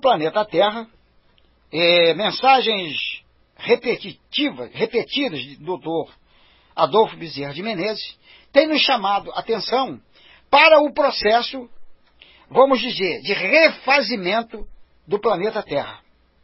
planeta Terra, mensagens repetidas do Dr. Adolfo Bezerra de Menezes, têm nos chamado a atenção para o processo, vamos dizer, de refazimento do planeta Terra.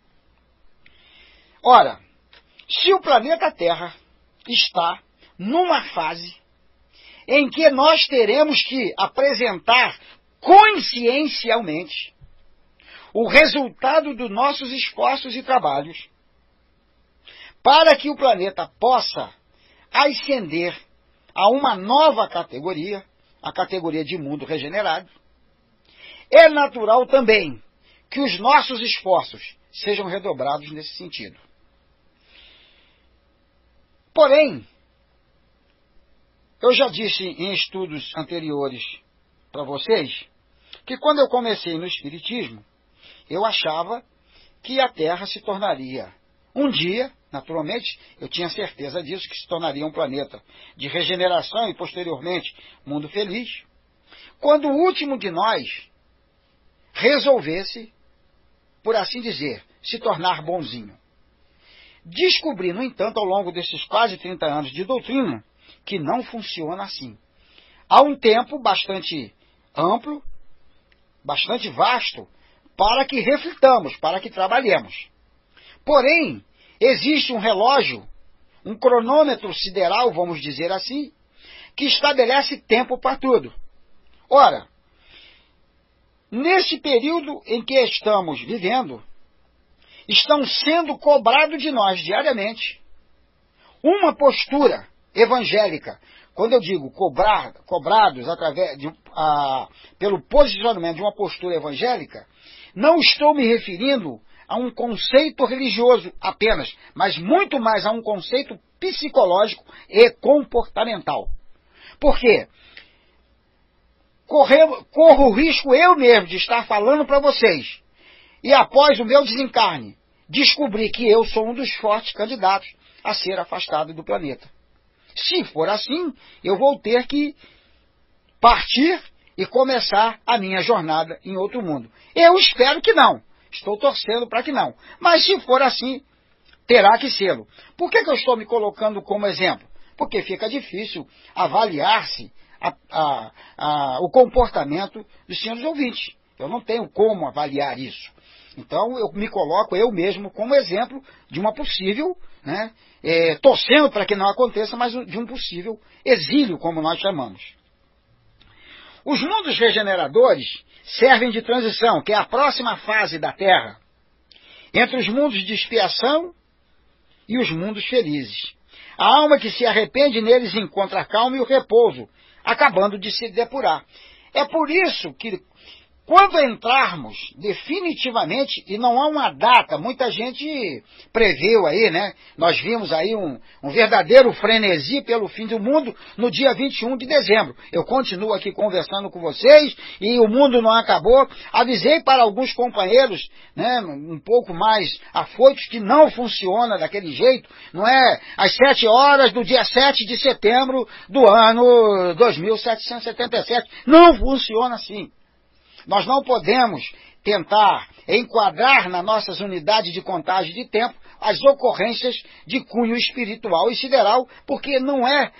Ora, se o planeta Terra está numa fase em que nós teremos que apresentar consciencialmente o resultado dos nossos esforços e trabalhos, para que o planeta possa ascender a uma nova categoria, a categoria de mundo regenerado, é natural também que os nossos esforços sejam redobrados nesse sentido. Porém, eu já disse em estudos anteriores para vocês que quando eu comecei no Espiritismo, eu achava que a Terra se tornaria um dia, naturalmente, eu tinha certeza disso, que se tornaria um planeta de regeneração e posteriormente mundo feliz, quando o último de nós resolvesse, por assim dizer, se tornar bonzinho. Descobri, no entanto, ao longo desses quase 30 anos de doutrina, que não funciona assim. Há um tempo bastante amplo, bastante vasto, para que reflitamos, para que trabalhemos. Porém, existe um relógio, um cronômetro sideral, vamos dizer assim, que estabelece tempo para tudo. Ora, nesse período em que estamos vivendo, estão sendo cobrados de nós diariamente uma postura evangélica. Quando eu digo cobrados através pelo posicionamento de uma postura evangélica, não estou me referindo a um conceito religioso apenas, mas muito mais a um conceito psicológico e comportamental. Por quê? Corro o risco eu mesmo de estar falando para vocês, e após o meu desencarne, descobrir que eu sou um dos fortes candidatos a ser afastado do planeta. Se for assim, eu vou ter que partir e começar a minha jornada em outro mundo. Eu espero que não. Estou torcendo para que não. Mas se for assim, terá que sê-lo. Por que eu estou me colocando como exemplo? Porque fica difícil avaliar-se o comportamento dos senhores ouvintes. Eu não tenho como avaliar isso. Então eu me coloco eu mesmo como exemplo de uma possível, torcendo para que não aconteça, mas de um possível exílio, como nós chamamos. Os mundos regeneradores servem de transição, que é a próxima fase da Terra, entre os mundos de expiação e os mundos felizes. A alma que se arrepende neles encontra a calma e o repouso, acabando de se depurar. É por isso que, quando entrarmos definitivamente, e não há uma data, muita gente preveu aí, nós vimos aí um verdadeiro frenesi pelo fim do mundo no dia 21 de dezembro. Eu continuo aqui conversando com vocês e o mundo não acabou. Avisei para alguns companheiros, um pouco mais afoitos, que não funciona daquele jeito. Não é às 7 horas do dia 7 de setembro do ano 2777. Não funciona assim. Nós não podemos tentar enquadrar nas nossas unidades de contagem de tempo as ocorrências de cunho espiritual e sideral, porque não é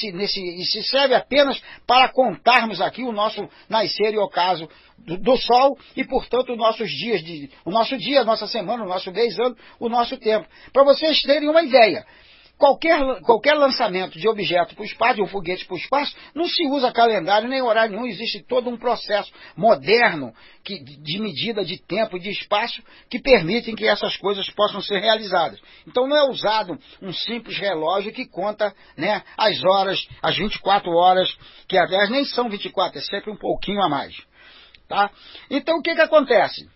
se serve apenas para contarmos aqui o nosso nascer e ocaso do Sol e, portanto, o nosso dia, a nossa semana, o nosso mês, ano, o nosso tempo. Para vocês terem uma ideia, qualquer lançamento de objeto para o espaço, de um foguete para o espaço, não se usa calendário nem horário nenhum. Existe todo um processo moderno de medida de tempo e de espaço que permitem que essas coisas possam ser realizadas. Então não é usado um simples relógio que conta as horas, as 24 horas, que aliás nem são 24, é sempre um pouquinho a mais. Tá? Então o que acontece?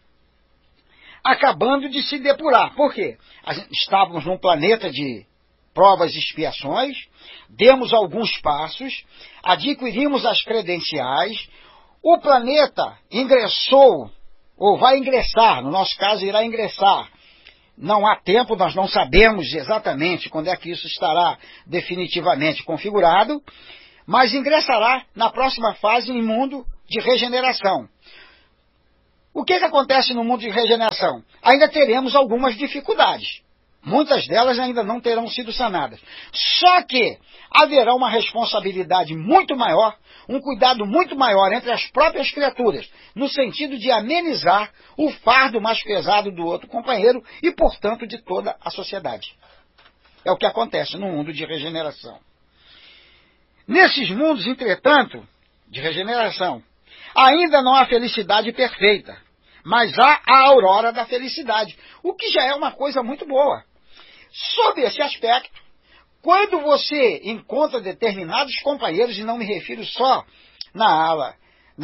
Acabando de se depurar. Por quê? Estávamos num planeta de provas e expiações, demos alguns passos, adquirimos as credenciais, o planeta ingressou, ou vai ingressar, no nosso caso irá ingressar. Não há tempo, nós não sabemos exatamente quando é que isso estará definitivamente configurado, mas ingressará na próxima fase em mundo de regeneração. O que acontece no mundo de regeneração? Ainda teremos algumas dificuldades. Muitas delas ainda não terão sido sanadas. Só que haverá uma responsabilidade muito maior, um cuidado muito maior entre as próprias criaturas, no sentido de amenizar o fardo mais pesado do outro companheiro e, portanto, de toda a sociedade. É o que acontece no mundo de regeneração. Nesses mundos, entretanto, de regeneração, ainda não há felicidade perfeita, mas há a aurora da felicidade, o que já é uma coisa muito boa. Sob esse aspecto, quando você encontra determinados companheiros, e não me refiro só na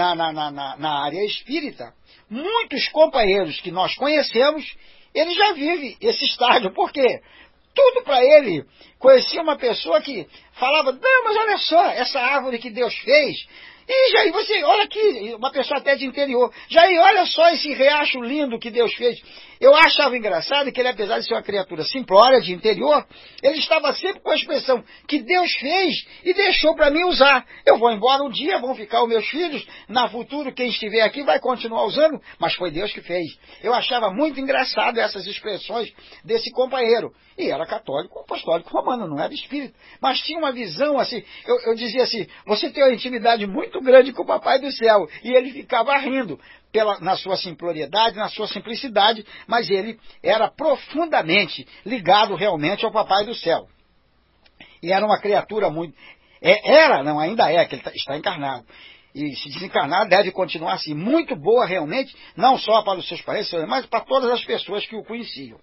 área espírita, muitos companheiros que nós conhecemos, ele já vive esse estágio. Por quê? Tudo para ele. Conhecia uma pessoa que falava, não, mas olha só, essa árvore que Deus fez. E Jair, você, olha aqui, uma pessoa até de interior, Jair, olha só esse riacho lindo que Deus fez. Eu achava engraçado que ele, apesar de ser uma criatura simplória, de interior, ele estava sempre com a expressão que Deus fez e deixou para mim usar. Eu vou embora um dia, vão ficar os meus filhos, na futuro quem estiver aqui vai continuar usando, mas foi Deus que fez. Eu achava muito engraçado essas expressões desse companheiro. E era católico, apostólico romano, não era espírita. Mas tinha uma visão assim, eu dizia assim, você tem uma intimidade muito grande com o Papai do Céu. E ele ficava rindo na sua simploriedade, na sua simplicidade, mas ele era profundamente ligado realmente ao Papai do Céu. E era uma criatura muito... ainda é, que ele está encarnado. E se desencarnar deve continuar assim, muito boa realmente, não só para os seus parentes, mas para todas as pessoas que o conheciam.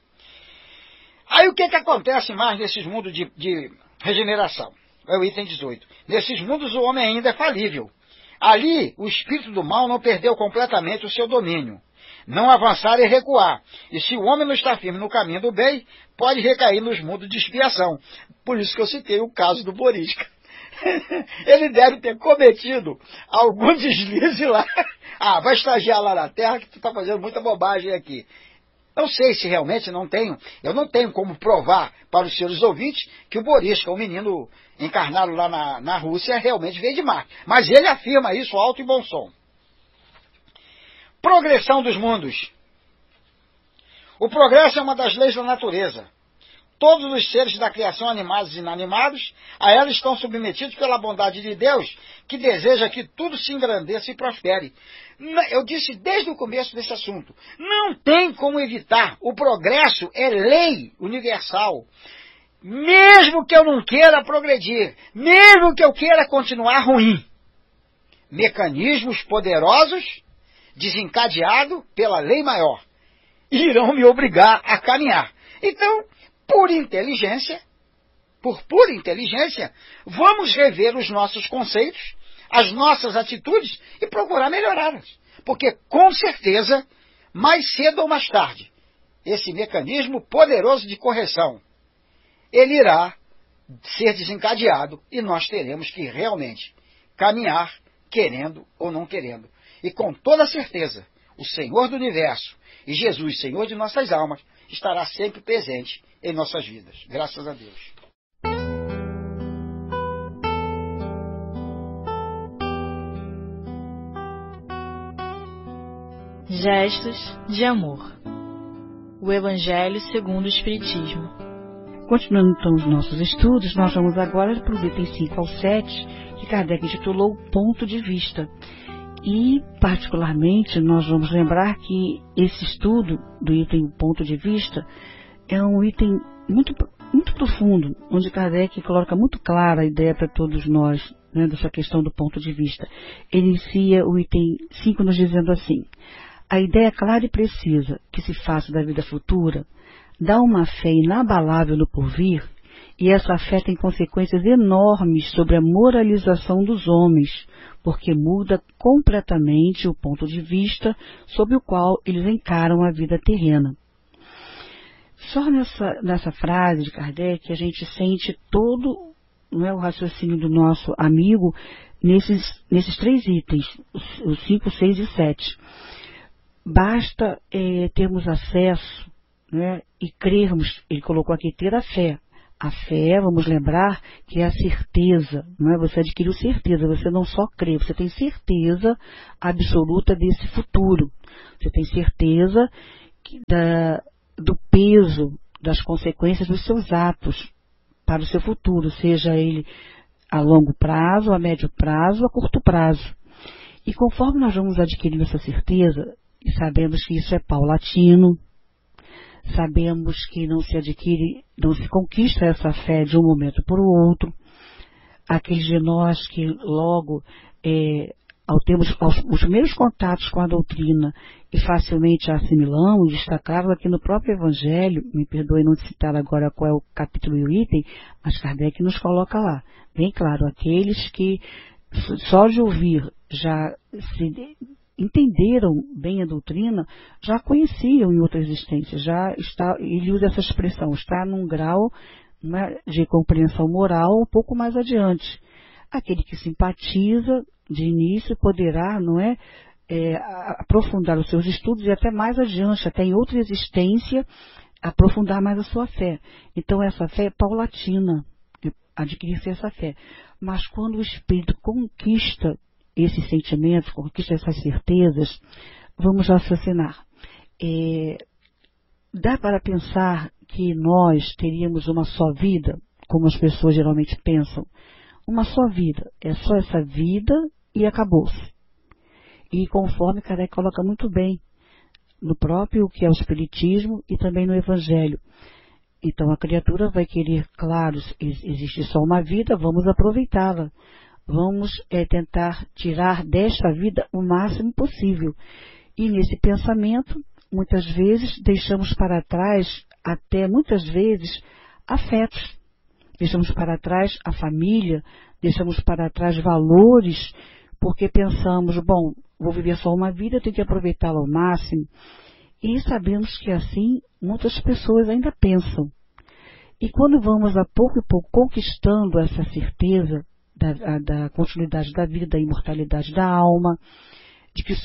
Aí o que acontece mais nesses mundos de regeneração? É o item 18. Nesses mundos o homem ainda é falível. Ali o espírito do mal não perdeu completamente o seu domínio. Não avançar e recuar. E se o homem não está firme no caminho do bem, pode recair nos mundos de expiação. Por isso que eu citei o caso do Borisca. Ele deve ter cometido algum deslize lá. Ah, vai estagiar lá na Terra que tu está fazendo muita bobagem aqui. Não sei se realmente eu não tenho como provar para os senhores ouvintes que o Borisca, o menino encarnado lá na Rússia, realmente veio de Marte. Mas ele afirma isso alto e bom som. Progressão dos mundos. O progresso é uma das leis da natureza. Todos os seres da criação, animados e inanimados, a ela estão submetidos pela bondade de Deus, que deseja que tudo se engrandeça e prospere. Eu disse desde o começo desse assunto, não tem como evitar. O progresso é lei universal. Mesmo que eu não queira progredir, mesmo que eu queira continuar ruim, mecanismos poderosos, desencadeados pela lei maior, irão me obrigar a caminhar. Então, por pura inteligência, vamos rever os nossos conceitos, as nossas atitudes e procurar melhorá-las. Porque, com certeza, mais cedo ou mais tarde, esse mecanismo poderoso de correção, ele irá ser desencadeado e nós teremos que realmente caminhar, querendo ou não querendo. E com toda certeza, o Senhor do Universo e Jesus, Senhor de nossas almas, estará sempre presente em nossas vidas. Graças a Deus. Gestos de amor. O Evangelho segundo o Espiritismo. Continuando então os nossos estudos, nós vamos agora para o item 5 ao 7, que Kardec intitulou Ponto de Vista. E, particularmente, nós vamos lembrar que esse estudo do item Ponto de Vista é um item muito profundo, onde Kardec coloca muito clara a ideia para todos nós, né, dessa questão do ponto de vista. Ele inicia o item 5 nos dizendo assim: a ideia clara e precisa que se faça da vida futura dá uma fé inabalável no porvir, e essa fé tem consequências enormes sobre a moralização dos homens, porque muda completamente o ponto de vista sob o qual eles encaram a vida terrena. Só nessa frase de Kardec a gente sente todo, não é, o raciocínio do nosso amigo nesses 3 itens, os 5, 6 e 7. Basta termos acesso, né, e crermos, ele colocou aqui, ter a fé A fé, vamos lembrar, que é a certeza, não é? Você adquiriu certeza, você não só crê, você tem certeza absoluta desse futuro. Você tem certeza do peso, das consequências dos seus atos para o seu futuro, seja ele a longo prazo, a médio prazo, a curto prazo. E conforme nós vamos adquirindo essa certeza, e sabemos que isso é paulatino, sabemos que não se adquire, não se conquista essa fé de um momento para o outro. Aqueles de nós que logo, ao termos os primeiros contatos com a doutrina e facilmente a assimilamos, destacava aqui no próprio Evangelho, me perdoe não citar agora qual é o capítulo e o item, mas Kardec nos coloca lá, bem claro, aqueles que só de ouvir já se entenderam bem a doutrina, já conheciam em outra existência, ele usa essa expressão, está num grau, né, de compreensão moral um pouco mais adiante. Aquele que simpatiza de início poderá, não é, aprofundar os seus estudos e até mais adiante, até em outra existência, aprofundar mais a sua fé. Então essa fé é paulatina, adquirir-se essa fé. Mas quando o espírito conquista esses sentimentos, conquista essas certezas, vamos raciocinar. Dá para pensar que nós teríamos uma só vida, como as pessoas geralmente pensam? Uma só vida, é só essa vida e acabou-se. E conforme Kardec coloca muito bem, no próprio que é o Espiritismo e também no Evangelho. Então a criatura vai querer, claro, existe só uma vida, vamos aproveitá-la. Vamos tentar tirar desta vida o máximo possível. E nesse pensamento, muitas vezes, deixamos para trás, até muitas vezes, afetos. Deixamos para trás a família, deixamos para trás valores, porque pensamos, bom, vou viver só uma vida, tenho que aproveitá-la ao máximo. E sabemos que assim muitas pessoas ainda pensam. E quando vamos a pouco e pouco conquistando essa certeza, da continuidade da vida, da imortalidade da alma, de que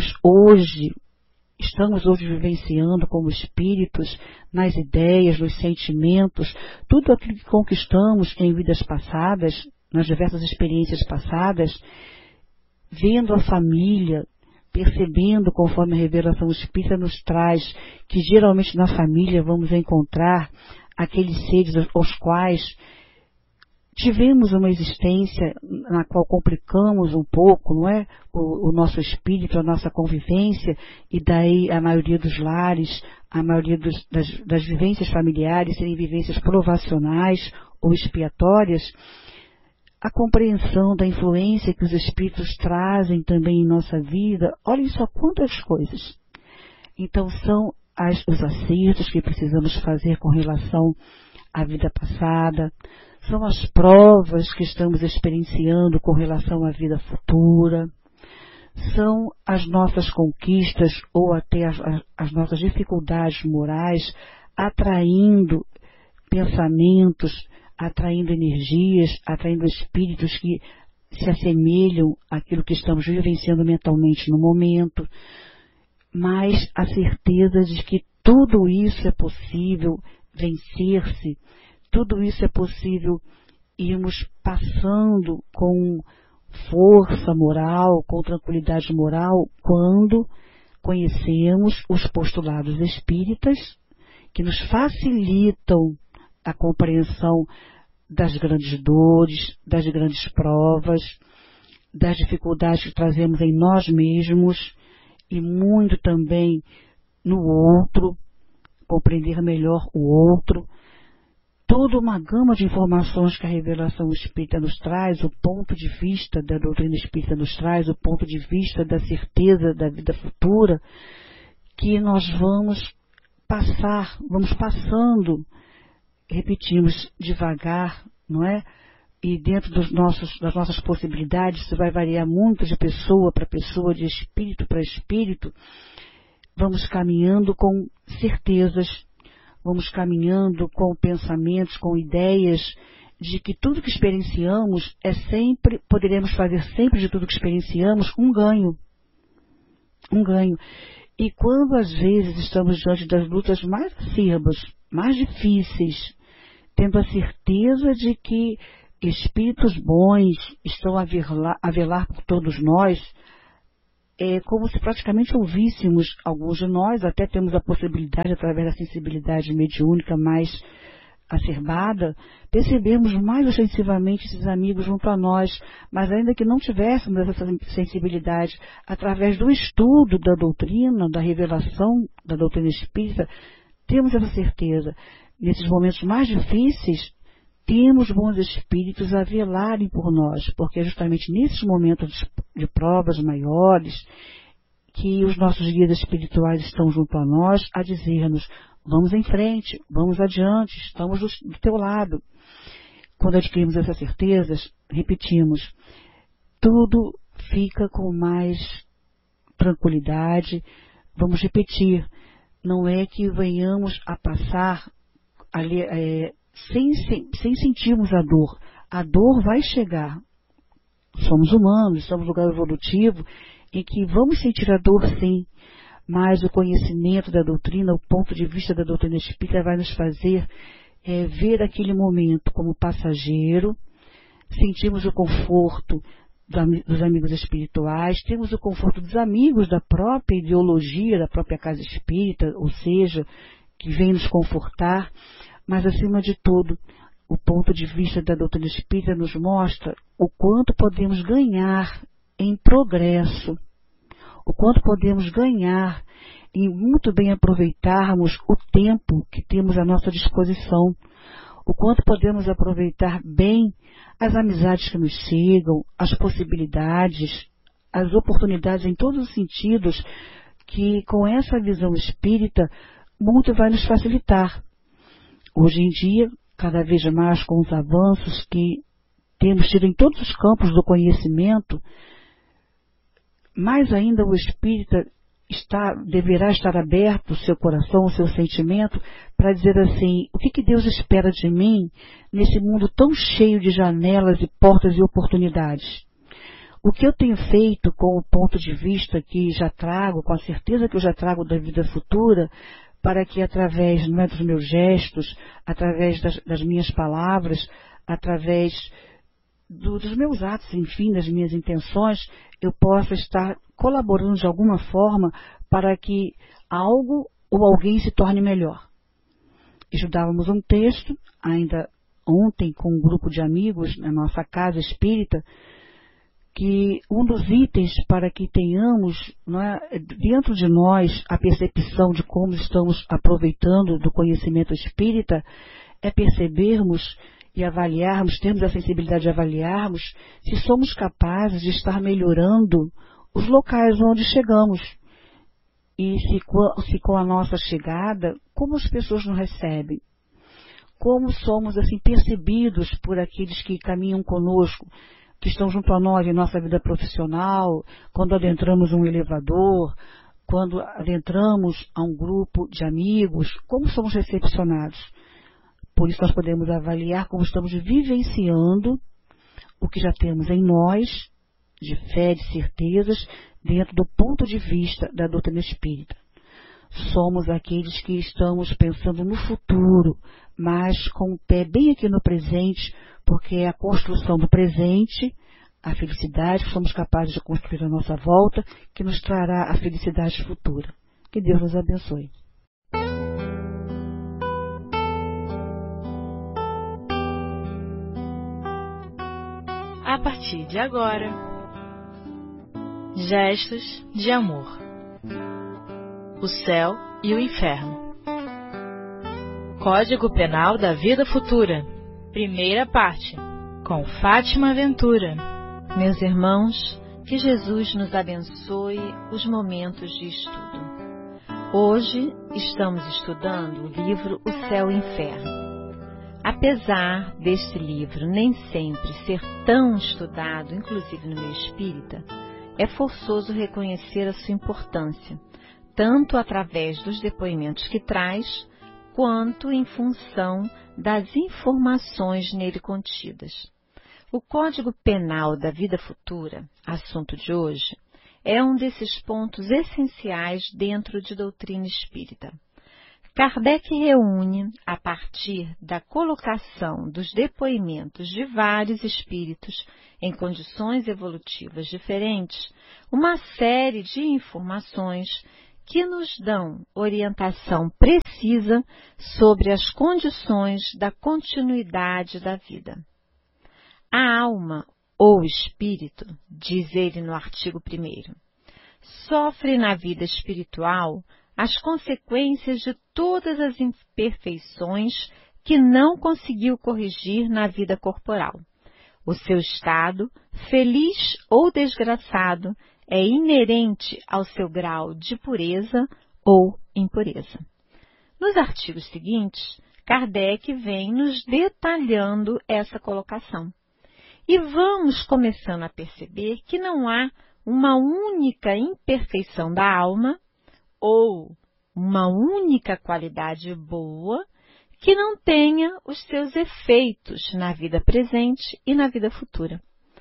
estamos hoje vivenciando como espíritos, nas ideias, nos sentimentos, tudo aquilo que conquistamos em vidas passadas, nas diversas experiências passadas, vendo a família, percebendo conforme a revelação espírita nos traz, que geralmente na família vamos encontrar aqueles seres aos quais tivemos uma existência na qual complicamos um pouco, não é? O nosso espírito, a nossa convivência, e daí a maioria dos lares, a maioria das vivências familiares serem vivências provacionais ou expiatórias, a compreensão da influência que os espíritos trazem também em nossa vida, olhem só quantas coisas. Então são os acertos que precisamos fazer com relação à vida passada, são as provas que estamos experienciando com relação à vida futura, são as nossas conquistas ou até as nossas dificuldades morais, atraindo pensamentos, atraindo energias, atraindo espíritos que se assemelham àquilo que estamos vivenciando mentalmente no momento, mas a certeza de que tudo isso é possível vencer-se, tudo isso é possível irmos passando com força moral, com tranquilidade moral, quando conhecemos os postulados espíritas, que nos facilitam a compreensão das grandes dores, das grandes provas, das dificuldades que trazemos em nós mesmos e muito também no outro, compreender melhor o outro. Toda uma gama de informações que a revelação espírita nos traz, o ponto de vista da doutrina espírita nos traz, o ponto de vista da certeza da vida futura, que nós vamos passando, repetimos, devagar, não é? E dentro das nossas possibilidades, isso vai variar muito de pessoa para pessoa, de espírito para espírito, vamos caminhando com certezas, vamos caminhando com pensamentos, com ideias de que tudo que experienciamos poderemos fazer sempre de tudo que experienciamos um ganho. Um ganho. E quando às vezes estamos diante das lutas mais acerbas, mais difíceis, tendo a certeza de que espíritos bons estão a velar por todos nós, é como se praticamente ouvíssemos alguns de nós, até temos a possibilidade, através da sensibilidade mediúnica mais acerbada, percebemos mais ostensivamente esses amigos junto a nós, mas ainda que não tivéssemos essa sensibilidade, através do estudo da doutrina, da revelação da doutrina espírita, temos essa certeza. Nesses momentos mais difíceis, temos bons espíritos a velarem por nós, porque é justamente nesses momentos de provas maiores que os nossos guias espirituais estão junto a nós a dizer-nos: vamos em frente, vamos adiante, estamos do teu lado. Quando adquirimos essas certezas, repetimos, tudo fica com mais tranquilidade. Vamos repetir, não é que venhamos a passar sem sentirmos a dor vai chegar. Somos humanos, estamos no lugar evolutivo em que vamos sentir a dor sim, mas o conhecimento da doutrina, o ponto de vista da doutrina espírita vai nos fazer ver aquele momento como passageiro, sentimos o conforto dos amigos espirituais, temos o conforto dos amigos da própria ideologia, da própria casa espírita, ou seja, que vem nos confortar, mas acima de tudo, o ponto de vista da doutrina espírita nos mostra o quanto podemos ganhar em progresso, o quanto podemos ganhar em muito bem aproveitarmos o tempo que temos à nossa disposição, o quanto podemos aproveitar bem as amizades que nos chegam, as possibilidades, as oportunidades em todos os sentidos, que com essa visão espírita muito vai nos facilitar. Hoje em dia, cada vez mais com os avanços que temos tido em todos os campos do conhecimento, mais ainda o espírita deverá estar aberto, o seu coração, o seu sentimento, para dizer assim: o que Deus espera de mim nesse mundo tão cheio de janelas e portas e oportunidades? O que eu tenho feito com o ponto de vista que já trago, com a certeza que eu já trago da vida futura, para que através dos meus gestos, através das minhas palavras, através dos meus atos, enfim, das minhas intenções, eu possa estar colaborando de alguma forma para que algo ou alguém se torne melhor. Estudávamos um texto, ainda ontem, com um grupo de amigos na nossa casa espírita, que um dos itens para que tenhamos dentro de nós a percepção de como estamos aproveitando do conhecimento espírita é percebermos e avaliarmos, termos a sensibilidade de avaliarmos se somos capazes de estar melhorando os locais onde chegamos. E se com a nossa chegada, como as pessoas nos recebem? Como somos assim percebidos por aqueles que caminham conosco, que estão junto a nós em nossa vida profissional, quando adentramos um elevador, quando adentramos a um grupo de amigos, como somos recepcionados? Por isso nós podemos avaliar como estamos vivenciando o que já temos em nós, de fé, de certezas, dentro do ponto de vista da doutrina espírita. Somos aqueles que estamos pensando no futuro, mas com o pé bem aqui no presente, porque é a construção do presente, a felicidade que somos capazes de construir à nossa volta, que nos trará a felicidade futura. Que Deus nos abençoe. A partir de agora, gestos de amor. O céu e o inferno. Código Penal da Vida Futura. Primeira parte, com Fátima Ventura. Meus irmãos, que Jesus nos abençoe os momentos de estudo. Hoje estamos estudando o livro O Céu e o Inferno. Apesar deste livro nem sempre ser tão estudado, inclusive no meio espírita, é forçoso reconhecer a sua importância, tanto através dos depoimentos que traz, quanto em função das informações nele contidas. O Código Penal da Vida Futura, assunto de hoje, é um desses pontos essenciais dentro de doutrina espírita. Kardec reúne, a partir da colocação dos depoimentos de vários espíritos em condições evolutivas diferentes, uma série de informações que nos dão orientação precisa sobre as condições da continuidade da vida. A alma ou espírito, diz ele no artigo 1º, sofre na vida espiritual as consequências de todas as imperfeições que não conseguiu corrigir na vida corporal. O seu estado, feliz ou desgraçado, é inerente ao seu grau de pureza ou impureza. Nos artigos seguintes, Kardec vem nos detalhando essa colocação. E vamos começando a perceber que não há uma única imperfeição da alma ou uma única qualidade boa que não tenha os seus efeitos na vida presente e na vida futura.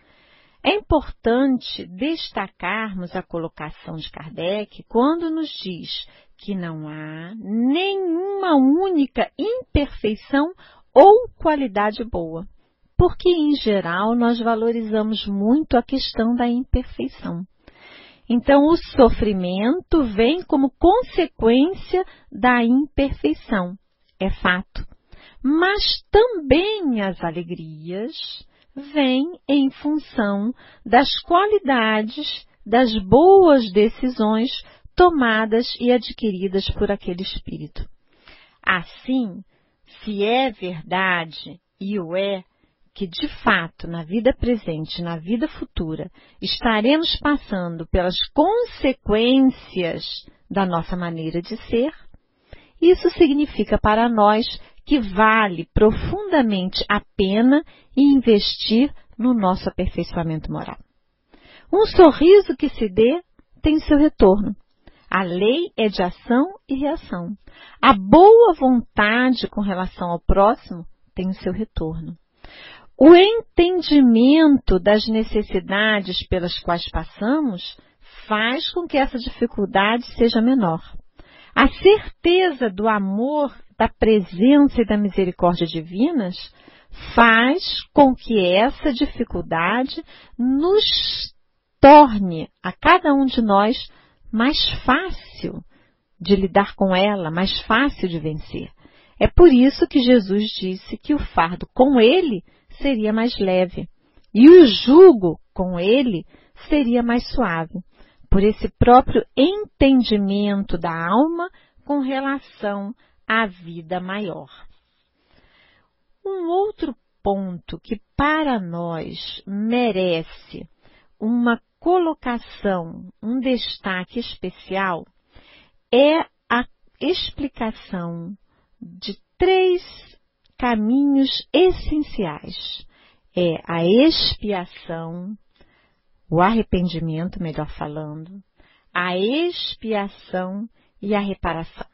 É importante destacarmos a colocação de Kardec quando nos diz que não há nenhuma única imperfeição ou qualidade boa, porque, em geral, nós valorizamos muito a questão da imperfeição. Então, o sofrimento vem como consequência da imperfeição, é fato. Mas também as alegrias vêm em função das qualidades, das boas decisões tomadas e adquiridas por aquele espírito. Assim, se é verdade, e o é, que de fato na vida presente e na vida futura estaremos passando pelas consequências da nossa maneira de ser, isso significa para nós que vale profundamente a pena investir no nosso aperfeiçoamento moral. Um sorriso que se dê tem seu retorno. A lei é de ação e reação. A boa vontade com relação ao próximo tem o seu retorno. O entendimento das necessidades pelas quais passamos faz com que essa dificuldade seja menor. A certeza do amor, da presença e da misericórdia divinas faz com que essa dificuldade nos torne, a cada um de nós, mais fácil de lidar com ela, mais fácil de vencer. É por isso que Jesus disse que o fardo com ele seria mais leve e o jugo com ele seria mais suave, por esse próprio entendimento da alma com relação à vida maior. Um outro ponto que para nós merece uma colocação, um destaque especial, é a explicação de 3 caminhos essenciais. É a expiação, o arrependimento, melhor falando, a expiação e a reparação.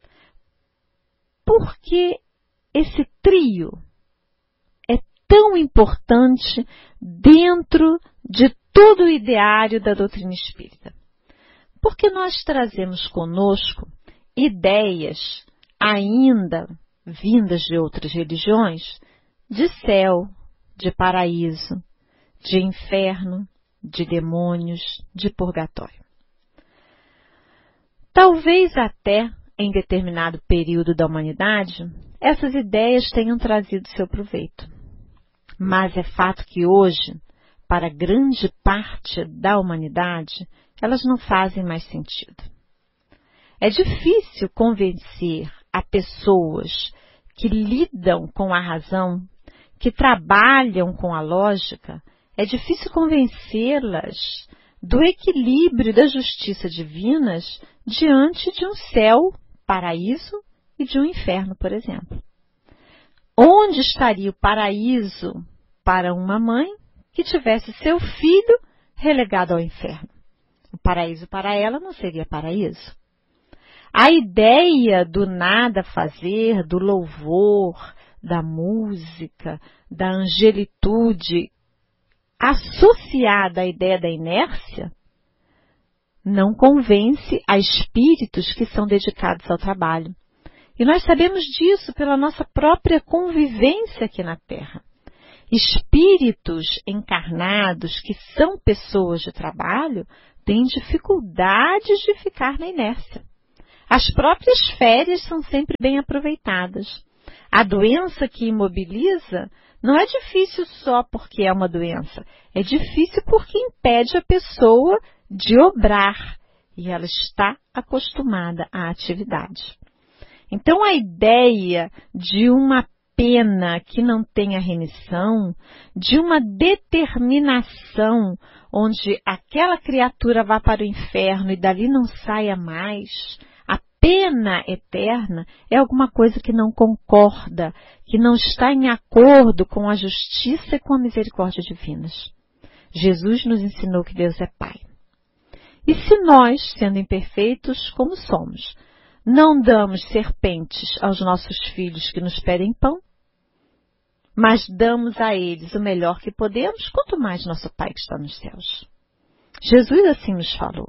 Por que esse trio é tão importante dentro de todo o ideário da doutrina espírita? Porque nós trazemos conosco ideias ainda vindas de outras religiões, de céu, de paraíso, de inferno, de demônios, de purgatório. Talvez até, em determinado período da humanidade, essas ideias tenham trazido seu proveito. Mas é fato que hoje, para grande parte da humanidade, elas não fazem mais sentido. É difícil convencer a pessoas que lidam com a razão, que trabalham com a lógica, é difícil convencê-las do equilíbrio da justiça divinas diante de um céu, paraíso e de um inferno, por exemplo. Onde estaria o paraíso para uma mãe que tivesse seu filho relegado ao inferno? O paraíso para ela não seria paraíso. A ideia do nada fazer, do louvor, da música, da angelitude, associada à ideia da inércia, não convence a espíritos que são dedicados ao trabalho. E nós sabemos disso pela nossa própria convivência aqui na Terra. Espíritos encarnados, que são pessoas de trabalho, têm dificuldades de ficar na inércia. As próprias férias são sempre bem aproveitadas. A doença que imobiliza não é difícil só porque é uma doença. É difícil porque impede a pessoa de obrar. E ela está acostumada à atividade. Então, a ideia de uma pena que não tenha remissão, de uma determinação onde aquela criatura vá para o inferno e dali não saia mais, a pena eterna é alguma coisa que não concorda, que não está em acordo com a justiça e com a misericórdia divinas. Jesus nos ensinou que Deus é Pai. E se nós, sendo imperfeitos como somos, não damos serpentes aos nossos filhos que nos pedem pão, mas damos a eles o melhor que podemos, quanto mais nosso Pai que está nos céus. Jesus assim nos falou.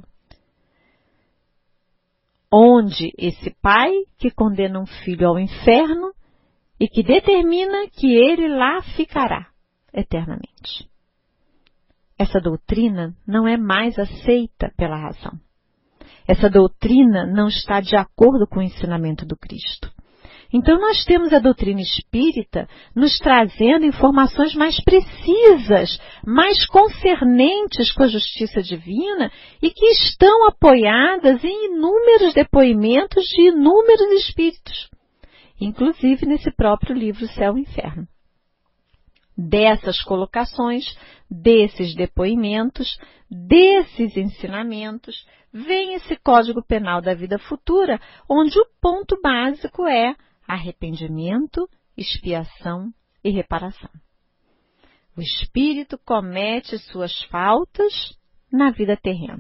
Onde esse pai que condena um filho ao inferno e que determina que ele lá ficará eternamente. Essa doutrina não é mais aceita pela razão. Essa doutrina não está de acordo com o ensinamento do Cristo. Então, nós temos a doutrina espírita nos trazendo informações mais precisas, mais concernentes com a justiça divina e que estão apoiadas em inúmeros depoimentos de inúmeros espíritos, inclusive nesse próprio livro Céu e Inferno. Dessas colocações, desses depoimentos, desses ensinamentos, vem esse Código Penal da Vida Futura, onde o ponto básico é arrependimento, expiação e reparação. O espírito comete suas faltas na vida terrena.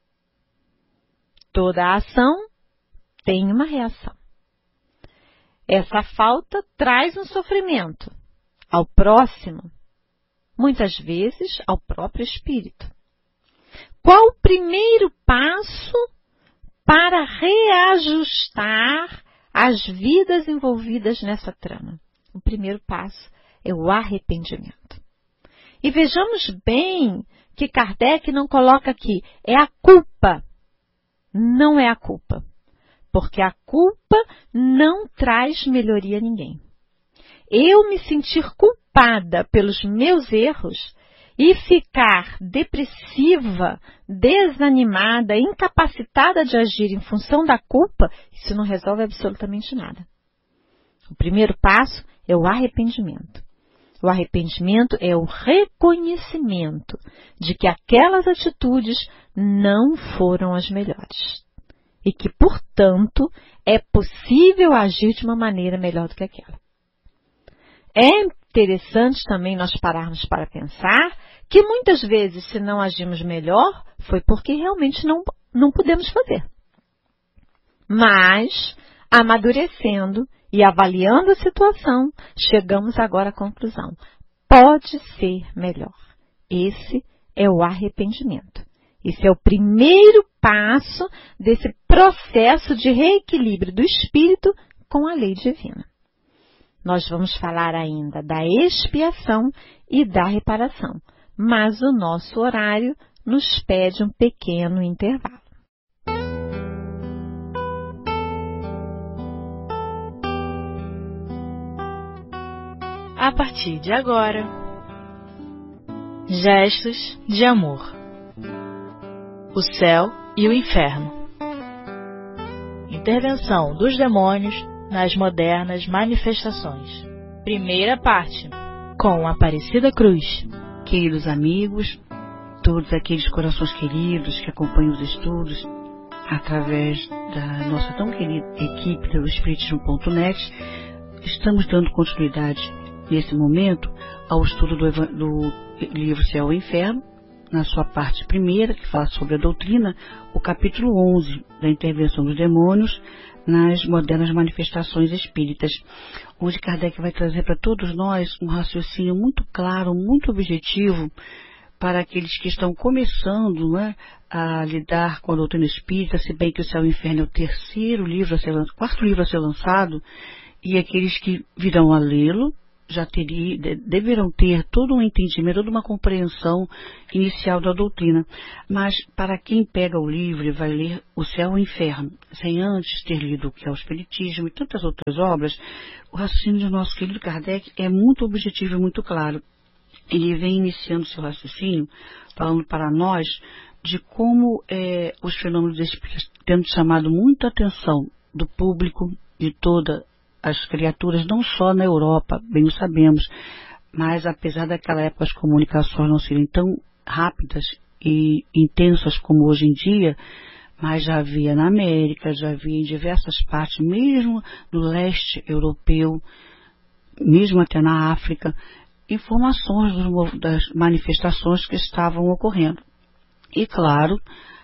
Toda ação tem uma reação. Essa falta traz um sofrimento ao próximo, muitas vezes ao próprio espírito. Qual o primeiro passo para reajustar as vidas envolvidas nessa trama? O primeiro passo é o arrependimento. E vejamos bem que Kardec não coloca aqui, é a culpa. Não é a culpa. Porque a culpa não traz melhoria a ninguém. Eu me sentir culpada pelos meus erros e ficar depressiva, desanimada, incapacitada de agir em função da culpa, isso não resolve absolutamente nada. O primeiro passo é o arrependimento. O arrependimento é o reconhecimento de que aquelas atitudes não foram as melhores. E que, portanto, é possível agir de uma maneira melhor do que aquela. É interessante também nós pararmos para pensar que muitas vezes, se não agimos melhor, foi porque realmente não pudemos fazer. Mas, amadurecendo e avaliando a situação, chegamos agora à conclusão. Pode ser melhor. Esse é o arrependimento. Esse é o primeiro passo desse processo de reequilíbrio do espírito com a lei divina. Nós vamos falar ainda da expiação e da reparação, mas o nosso horário nos pede um pequeno intervalo. A partir de agora, gestos de amor. O céu e o inferno. Intervenção dos demônios nas modernas manifestações. Primeira parte, com Aparecida Cruz. Queridos amigos, todos aqueles corações queridos que acompanham os estudos através da nossa tão querida equipe do Espiritismo.net, estamos dando continuidade nesse momento ao estudo do livro Céu e Inferno, na sua parte primeira, que fala sobre a doutrina, o capítulo 11 da intervenção dos demônios nas modernas manifestações espíritas, onde Kardec vai trazer para todos nós um raciocínio muito claro, muito objetivo, para aqueles que estão começando, a lidar com a doutrina espírita, se bem que o Céu e o Inferno é o quarto livro a ser lançado, e aqueles que virão a lê-lo já deverão ter todo um entendimento, toda uma compreensão inicial da doutrina. Mas para quem pega o livro e vai ler o Céu e o Inferno, sem antes ter lido o que é o Espiritismo e tantas outras obras, o raciocínio do nosso querido Kardec é muito objetivo e muito claro. Ele vem iniciando seu raciocínio, falando para nós de como os fenômenos espíritas tendo chamado muita atenção do público, de todas as criaturas, não só na Europa, bem o sabemos, mas apesar daquela época as comunicações não serem tão rápidas e intensas como hoje em dia, mas já havia na América, já havia em diversas partes, mesmo no leste europeu, mesmo até na África, informações das manifestações que estavam ocorrendo. E claro,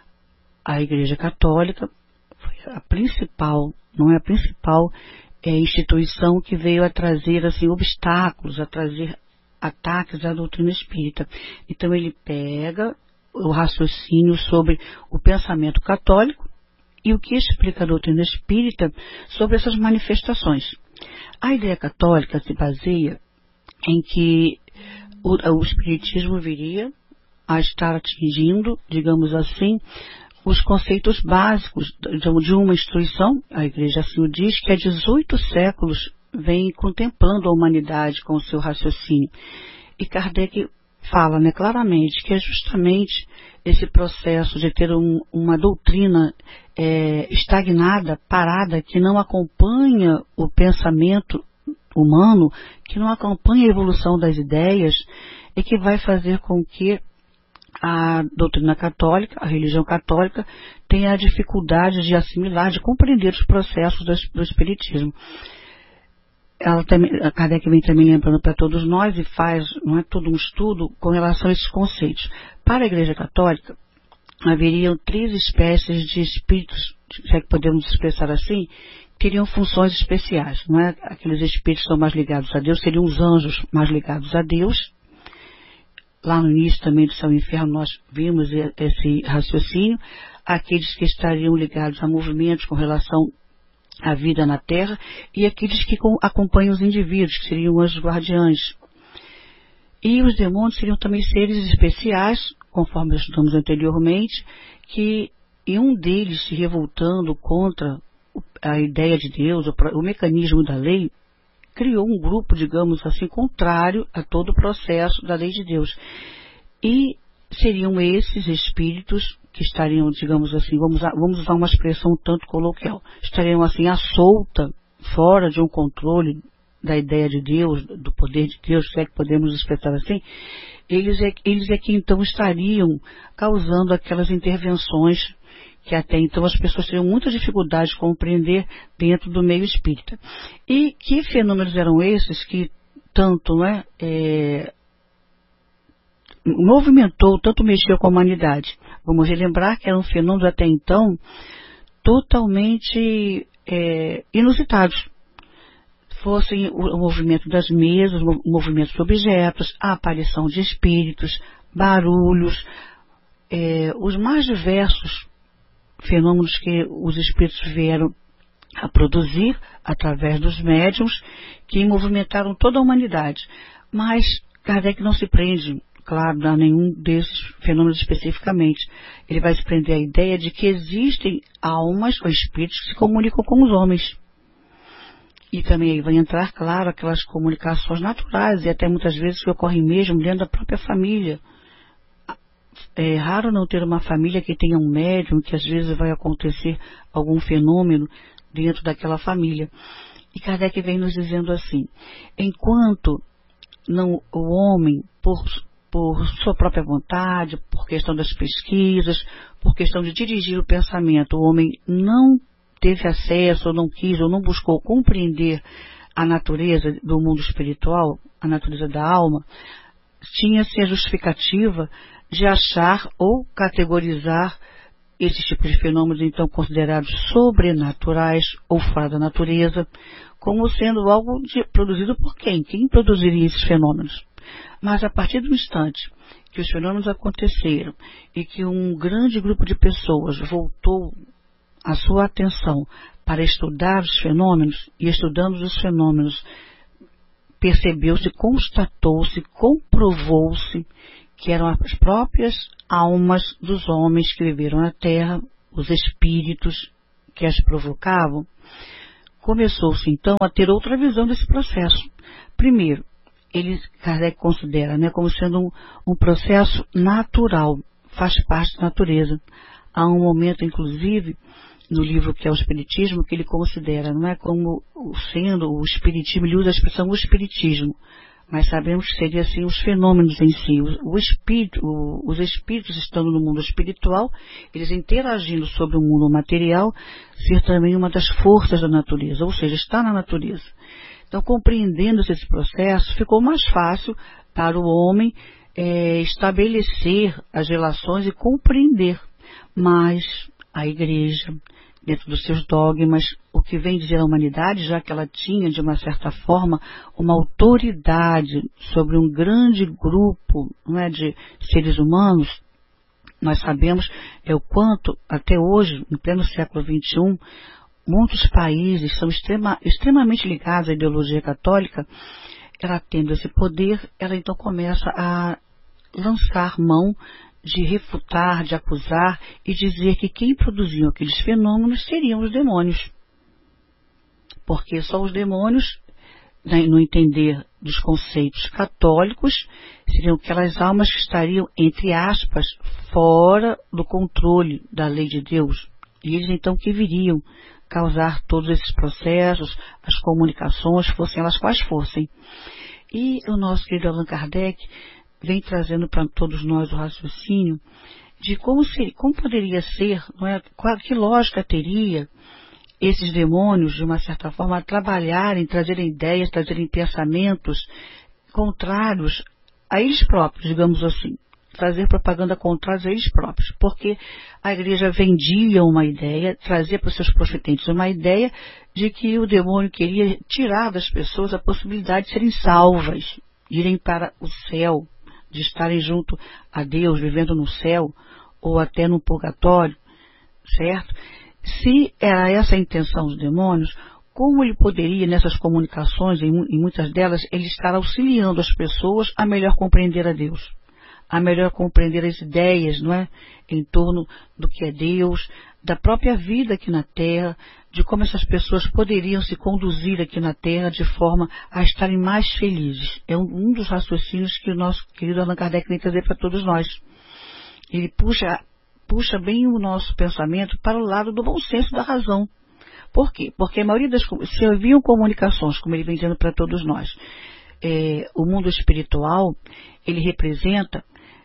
a Igreja Católica foi a principal, não é a principal instituição que veio a trazer assim, obstáculos, a trazer ataques à doutrina espírita. Então ele pega o raciocínio sobre o pensamento católico e o que explica a doutrina espírita sobre essas manifestações. A ideia católica se baseia em que o espiritismo viria a estar atingindo, digamos assim, os conceitos básicos de uma instituição, a Igreja assim o diz, que há 18 séculos vem contemplando a humanidade com o seu raciocínio. E Kardec fala claramente que é justamente esse processo de ter uma doutrina estagnada, parada, que não acompanha o pensamento humano, que não acompanha a evolução das ideias, e que vai fazer com que a doutrina católica, a religião católica, tenha a dificuldade de assimilar, de compreender os processos do espiritismo. A Kardec vem também lembrando para todos nós e faz, não é, todo um estudo com relação a esses conceitos. Para a Igreja Católica, haveriam 3 espécies de espíritos, se é que podemos expressar assim, teriam funções especiais. Não é? Aqueles espíritos que são mais ligados a Deus seriam os anjos mais ligados a Deus. Lá no início também do Céu e Inferno nós vimos esse raciocínio. Aqueles que estariam ligados a movimentos com relação à vida na Terra e aqueles que acompanham os indivíduos, que seriam anjos guardiães. E os demônios seriam também seres especiais, conforme estudamos anteriormente, que em um deles se revoltando contra a ideia de Deus, o mecanismo da lei, criou um grupo, digamos assim, contrário a todo o processo da lei de Deus. E seriam esses espíritos que estariam, digamos assim, vamos usar uma expressão um tanto coloquial, estariam assim à solta, fora de um controle da ideia de Deus, do poder de Deus, se é que podemos expressar assim, eles é que então estariam causando aquelas intervenções que até então as pessoas teriam muita dificuldade de compreender dentro do meio espírita. E que fenômenos eram esses que tanto movimentou, tanto mexeu com a humanidade? Vamos relembrar que eram fenômenos até então totalmente inusitados. Fossem o movimento das mesas, o movimento de objetos, a aparição de espíritos, barulhos, os mais diversos fenômenos que os espíritos vieram a produzir através dos médiuns que movimentaram toda a humanidade. Mas Kardec não se prende, claro, a nenhum desses fenômenos especificamente. Ele vai se prender à ideia de que existem almas ou espíritos que se comunicam com os homens. E também aí vai entrar, claro, aquelas comunicações naturais e até muitas vezes que ocorrem mesmo dentro da própria família. É raro não ter uma família que tenha um médium, que às vezes vai acontecer algum fenômeno dentro daquela família. E Kardec vem nos dizendo assim, enquanto o homem, por sua própria vontade, por questão das pesquisas, por questão de dirigir o pensamento, o homem não teve acesso, ou não quis, ou não buscou compreender a natureza do mundo espiritual, a natureza da alma, tinha-se a justificativa de achar ou categorizar esses tipos de fenômenos, então considerados sobrenaturais ou fora da natureza, como sendo algo produzido por quem? Quem produziria esses fenômenos? Mas a partir do instante que os fenômenos aconteceram e que um grande grupo de pessoas voltou a sua atenção para estudar os fenômenos, e estudando os fenômenos, percebeu-se, constatou-se, comprovou-se que eram as próprias almas dos homens que viveram na Terra, os espíritos que as provocavam. Começou-se então a ter outra visão desse processo. Primeiro, Kardec considera, né, como sendo um processo natural, faz parte da natureza. Há um momento, inclusive, no livro que é o Espiritismo, que ele considera, não é, como sendo o Espiritismo, ele usa a expressão o Espiritismo, mas sabemos que seria assim os fenômenos em si. Os espíritos estando no mundo espiritual, eles interagindo sobre o mundo material, ser também uma das forças da natureza, ou seja, está na natureza. Então, compreendendo-se esse processo, ficou mais fácil para o homem estabelecer as relações e compreender. Mas a Igreja, dentro dos seus dogmas, o que vem dizer a humanidade, já que ela tinha, de uma certa forma, uma autoridade sobre um grande grupo, não é, de seres humanos, nós sabemos o quanto, até hoje, no pleno século XXI, muitos países são extremamente ligados à ideologia católica. Ela tendo esse poder, ela então começa a lançar mão de refutar, de acusar e dizer que quem produziu aqueles fenômenos seriam os demônios. Porque só os demônios, no entender dos conceitos católicos, seriam aquelas almas que estariam, entre aspas, fora do controle da lei de Deus. E eles então que viriam causar todos esses processos, as comunicações, fossem elas quais fossem. E o nosso querido Allan Kardec vem trazendo para todos nós o raciocínio de como poderia ser, não é, que lógica teria esses demônios, de uma certa forma, trabalharem, trazerem ideias, trazerem pensamentos contrários a eles próprios, digamos assim. Fazer propaganda contrária a eles próprios, porque a Igreja vendia uma ideia, trazia para os seus profetentes uma ideia de que o demônio queria tirar das pessoas a possibilidade de serem salvas, de irem para o céu, de estarem junto a Deus, vivendo no céu, ou até no purgatório, certo? Se era essa a intenção dos demônios, como ele poderia, nessas comunicações, em muitas delas, ele estar auxiliando as pessoas a melhor compreender a Deus, a melhor compreender as ideias, não é? Em torno do que é Deus, da própria vida aqui na Terra, de como essas pessoas poderiam se conduzir aqui na Terra de forma a estarem mais felizes. É um dos raciocínios que o nosso querido Allan Kardec vem trazer para todos nós. Ele puxa bem o nosso pensamento para o lado do bom senso da razão. Por quê? Porque a maioria se haviam comunicações, como ele vem dizendo para todos nós, o mundo espiritual, ele representa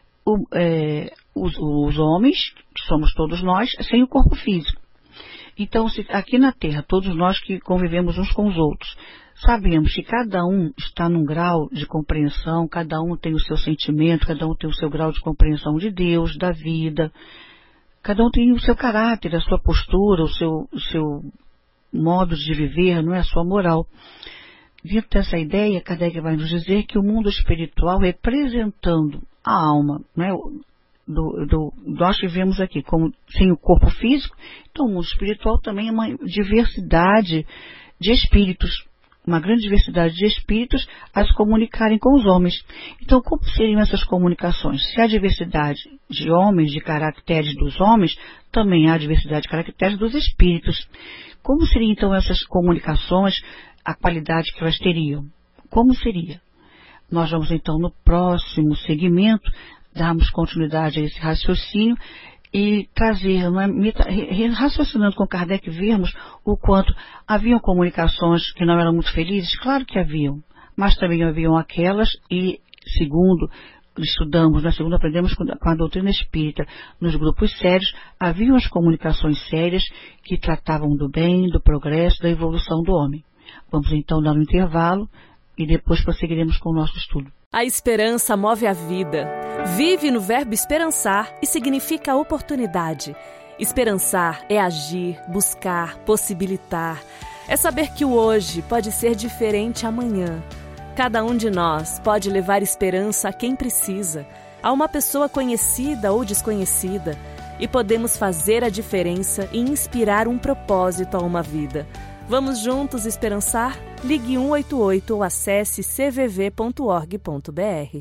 os homens, que somos todos nós, sem o corpo físico. Então, aqui na Terra, todos nós que convivemos uns com os outros, sabemos que cada um está num grau de compreensão, cada um tem o seu sentimento, cada um tem o seu grau de compreensão de Deus, da vida, cada um tem o seu caráter, a sua postura, o seu modo de viver, não é, a sua moral. Dentro dessa ideia, Kardec vai nos dizer que o mundo espiritual, representando a alma, né, nós vivemos aqui como sem o corpo físico, então o mundo espiritual também é uma diversidade de espíritos, uma grande diversidade de espíritos a se comunicarem com os homens. Então, como seriam essas comunicações? Se há diversidade de homens, de caracteres dos homens, também há diversidade de caracteres dos espíritos. Como seriam então essas comunicações, a qualidade que elas teriam? Como seria? Nós vamos então no próximo segmento darmos continuidade a esse raciocínio e trazer, raciocinando com Kardec, vermos o quanto haviam comunicações que não eram muito felizes. Claro que haviam, mas também haviam aquelas, e segundo estudamos, segundo aprendemos com a doutrina espírita, nos grupos sérios, haviam as comunicações sérias que tratavam do bem, do progresso, da evolução do homem. Vamos então dar um intervalo e depois prosseguiremos com o nosso estudo. A esperança move a vida. Vive no verbo esperançar e significa oportunidade. Esperançar é agir, buscar, possibilitar. É saber que o hoje pode ser diferente amanhã. Cada um de nós pode levar esperança a quem precisa. a uma pessoa conhecida ou desconhecida e podemos fazer a diferença e inspirar um propósito a uma vida. Vamos juntos esperançar? Ligue 188 ou acesse cvv.org.br.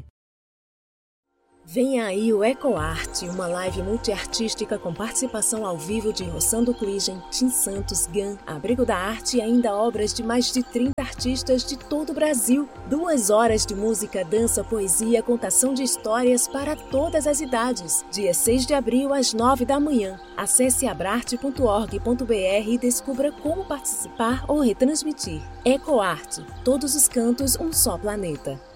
Venha aí o EcoArte, uma live multiartística com participação ao vivo de Rossando Cligem, Tim Santos, GAN, Abrigo da Arte e ainda obras de mais de 30 artistas de todo o Brasil. 2 horas de música, dança, poesia, contação de histórias para todas as idades. Dia 6 de abril, às 9 da manhã. Acesse abrarte.org.br e descubra como participar ou retransmitir. EcoArte, todos os cantos, um só planeta.